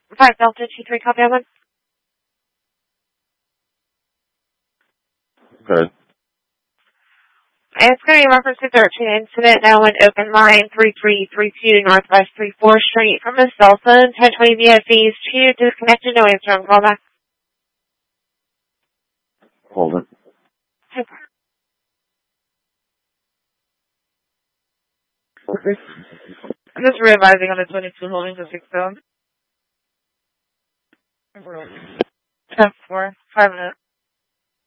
5 Delta 23, copy on. Good. It's going to be reference to 13 incident now in open line 3332 Northwest 34th Street from a cell phone, 1020 VFEs 2, disconnected, no answer on callback. Hold it. Okay. I'm just revising on the 22 holding for 6 phone. 10-4, 5 minutes.